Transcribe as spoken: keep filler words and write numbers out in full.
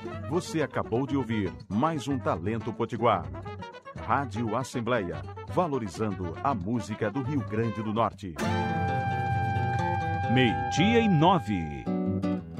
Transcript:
Você acabou de ouvir mais um Talento Potiguar. Rádio Assembleia, valorizando a música do Rio Grande do Norte. Meio-dia e nove.